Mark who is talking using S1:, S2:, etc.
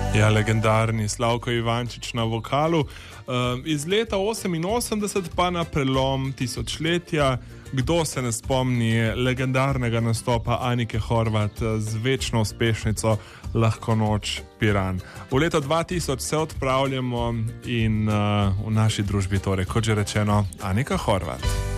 S1: Ja, legendarni Slavko Ivančič na vokalu. Iz leta 88 pa na prelom tisočletja. Kdo se ne spomni legendarnega nastopa Anike Horvat z večno uspešnico Lahko noč Piran. V leto 2000 se odpravljamo in v naši družbi torej, kot že rečeno, Anika Horvat.